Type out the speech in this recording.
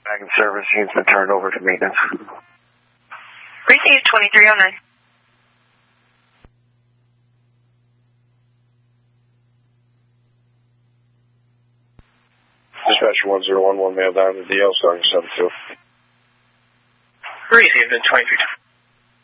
back in service. He's been turned over to maintenance. Received 2309. Dispatcher 1011, mail down to DL, starting 72. Received at 23.